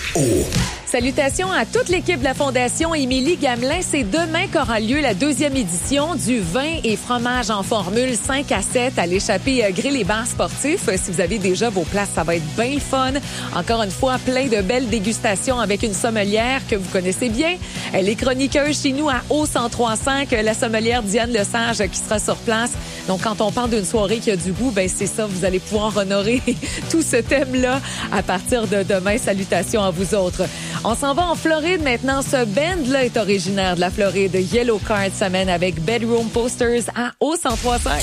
Salutations à toute l'équipe de la Fondation Émilie Gamelin. C'est demain qu'aura lieu la 2e édition du vin et fromage en formule 5 à 7 à l'échappée Grill et bar sportif. Si vous avez déjà vos places, ça va être bien le fun. Encore une fois, plein de belles dégustations avec une sommelière que vous connaissez bien. Elle est chroniqueuse chez nous à O1035, la sommelière Diane Lesage qui sera sur place. Donc, quand on parle d'une soirée qui a du goût, ben c'est ça, vous allez pouvoir honorer tout ce thème-là à partir de demain. Salutations à vous autres. On s'en va en Floride maintenant. Ce band-là est originaire de la Floride. Yellow Card s'amène avec Bedroom Posters à O1035.